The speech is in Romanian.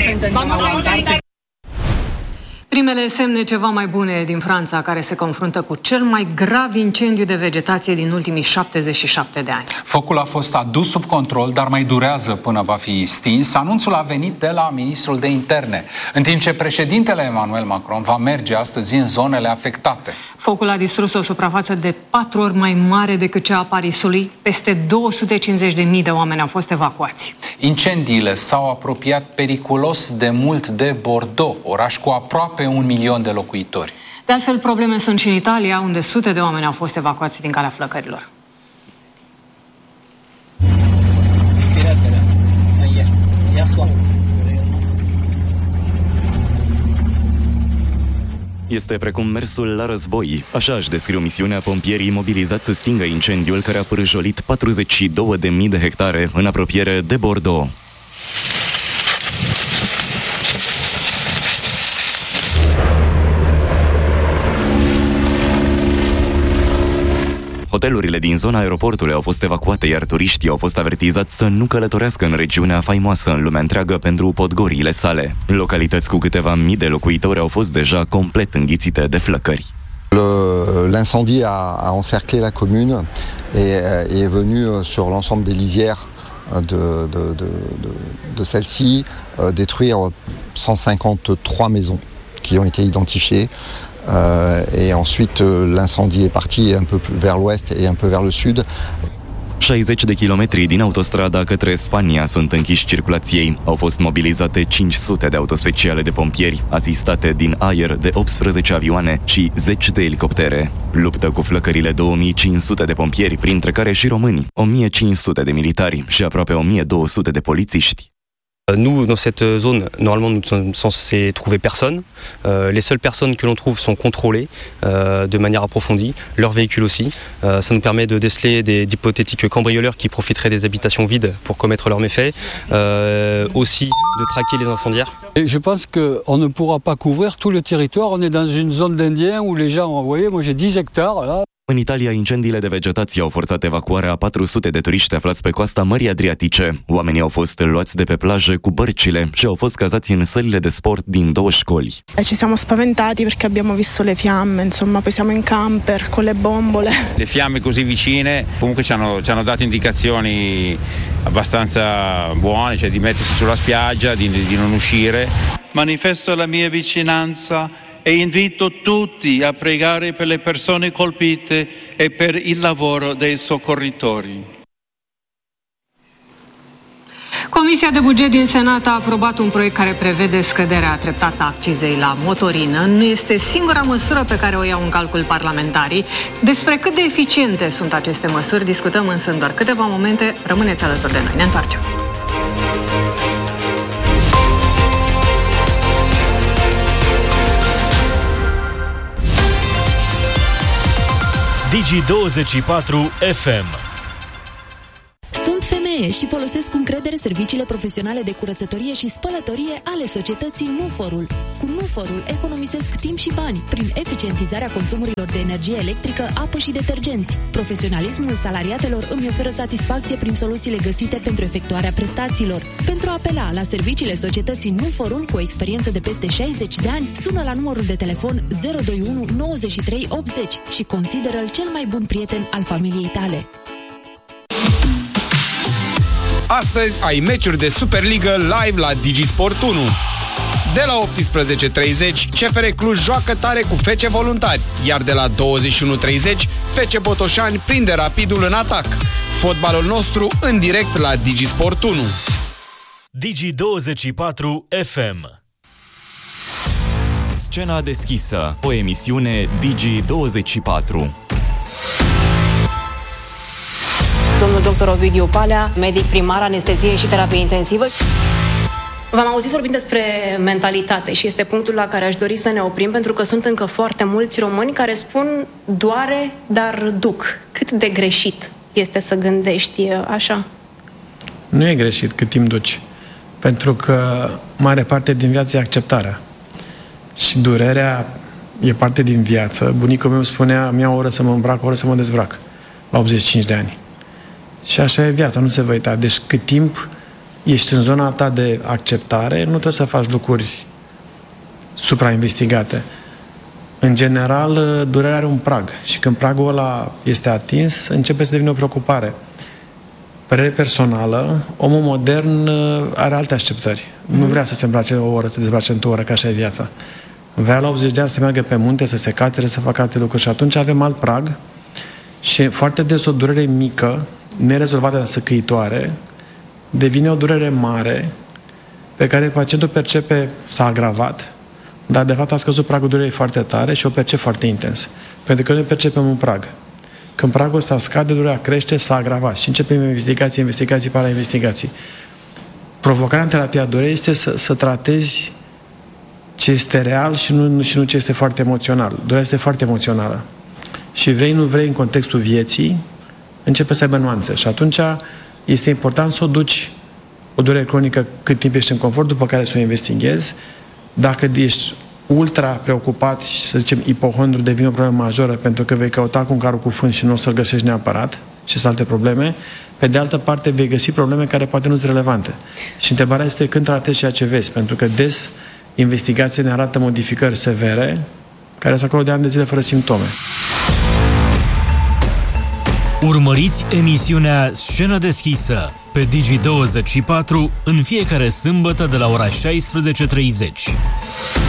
Primele semne ceva mai bune din Franța, care se confruntă cu cel mai grav incendiu de vegetație din ultimii 77 de ani. Focul a fost adus sub control, dar mai durează până va fi stins. Anunțul a venit de la ministrul de interne, în timp ce președintele Emmanuel Macron va merge astăzi în zonele afectate. Focul a distrus o suprafață de 4 ori mai mare decât cea a Parisului. Peste 250.000 de oameni au fost evacuați. Incendiile s-au apropiat periculos de mult de Bordeaux, oraș cu aproape 1 milion de locuitori. De altfel, probleme sunt și în Italia, unde sute de oameni au fost evacuați din calea flăcărilor. Este precum mersul la război. Așa își descriu misiunea pompierii mobilizați să stingă incendiul care a pârjolit 42.000 de hectare în apropiere de Bordeaux. Hotelurile din zona aeroportului au fost evacuate, iar turiștii au fost avertizați să nu călătorească în regiunea faimoasă în lumea întreagă pentru podgoriile sale. Localități cu câteva mii de locuitori au fost deja complet înghițite de flăcări. L'incendie a encerclé la commune et est venu sur l'ensemble des lisières de celle-ci détruire 153 maisons qui ont été identifiées. Et ensuite l'incendie est parti un peu plus vers l'ouest et un peu vers le sud. 60 de kilometri din autostrada către Spania sunt închiși circulației. Au fost mobilizate 500 de autospeciale de pompieri, asistate din aer de 18 avioane și 10 de elicoptere. Luptă cu flăcările 2500 de pompieri, printre care și români, 1500 de militari și aproape 1200 de polițiști. Nous, dans cette zone, normalement, nous ne sommes censés trouver personne. Les seules personnes que l'on trouve sont contrôlées de manière approfondie, leurs véhicules aussi. Ça nous permet de déceler d'hypothétiques cambrioleurs qui profiteraient des habitations vides pour commettre leurs méfaits, aussi de traquer les incendiaires. Et je pense qu'on ne pourra pas couvrir tout le territoire. On est dans une zone d'Indiens où les gens, vous voyez, moi j'ai 10 hectares là. În Italia, incendiile de vegetație au forțat evacuarea a 400 de turiști aflați pe coasta Mării Adriatice. Oamenii au fost luați de pe plajă cu bărcile și au fost cazați în sălile de sport din 2 școli. Ci siamo spaventati perché abbiamo visto le fiamme, insomma, poi siamo in camper con le bombole. Le fiamme così vicine, comunque ci hanno dato indicazioni abbastanza buone, cioè di mettersi sulla spiaggia, di non uscire. Manifesto la mia vicinanza e invito tutti a pregare per le persone colpite e per il lavoro dei soccorritori. Comisia de buget din Senat a aprobat un proiect care prevede scăderea treptată a accizei la motorină. Nu este singura măsură pe care o iau în calcul parlamentarii. Despre cât de eficiente sunt aceste măsuri discutăm însă în doar câteva momente. Rămâneți alături de noi. Ne întoarcem. Digi24 FM. Sunt femeie și folosesc cu încredere serviciile profesionale de curățătorie și spălătorie ale societății Nuforul. Cu Nuforul economisesc timp și bani prin eficientizarea consumurilor de energie electrică, apă și detergenți. Profesionalismul salariatelor îmi oferă satisfacție prin soluțiile găsite pentru efectuarea prestațiilor. Pentru a apela la serviciile societății Nuforul cu o experiență de peste 60 de ani, sună la numărul de telefon 021 93 80 și consideră-l cel mai bun prieten al familiei tale. Astăzi ai meciuri de Superligă live la Digisport 1. De la 18:30, CFR Cluj joacă tare cu FC Voluntari, iar de la 21:30, FC Botoșani prinde Rapidul în atac. Fotbalul nostru în direct la Digisport 1. Digi24 FM. Scena deschisă, o emisiune Digi24. Domnul dr. Ovidiu Palea, medic primar, anestezie și terapie intensivă. V-am auzit vorbind despre mentalitate și este punctul la care aș dori să ne oprim, pentru că sunt încă foarte mulți români care spun doare, dar duc. Cât de greșit este să gândești așa? Nu e greșit cât timp duci, pentru că mare parte din viață e acceptarea. Și durerea e parte din viață. Bunicul meu spunea, mi-a o oră să mă îmbrac, o oră să mă dezbrac, la 85 de ani. Și așa e viața, nu se va uita. Deci cât timp ești în zona ta de acceptare, nu trebuie să faci lucruri suprainvestigate. În general, durerea are un prag și când pragul ăla este atins, începe să devină o preocupare. Părere personală, omul modern are alte așteptări. Nu vrea să se îmbrace o oră, să se dezbrace într-o oră, că așa e viața. Vrea la 80 de ani să meargă pe munte, să se catere, să facă alte lucruri și atunci avem alt prag și foarte des o durere mică, nerezolvată, dar săcăitoare, devine o durere mare pe care pacientul percepe s-a agravat, dar de fapt a scăzut pragul durerii foarte tare și o percep foarte intens. Pentru că noi percepem un prag. Când pragul ăsta scade, durerea crește, s-a agravat și începem investigații, parainvestigații. Provocarea în terapia durerii este să tratezi ce este real și nu ce este foarte emoțional. Durerea este foarte emoțională. Și vrei, nu vrei, în contextul vieții, începe să aibă nuanțe. Și atunci este important să o duci o durere cronică cât timp ești în confort, după care să o investighezi. Dacă ești ultra preocupat și, să zicem, ipohondru, devine o problemă majoră pentru că vei căuta cu un carul cu fân și nu o să-l găsești neapărat și sunt alte probleme. Pe de altă parte, vei găsi probleme care poate nu sunt relevante. Și întrebarea este când tratezi ceea ce vezi, pentru că des investigații ne arată modificări severe care sunt acolo de ani de zile fără simptome. Urmăriți emisiunea Scenă deschisă pe Digi24 în fiecare sâmbătă de la ora 16:30.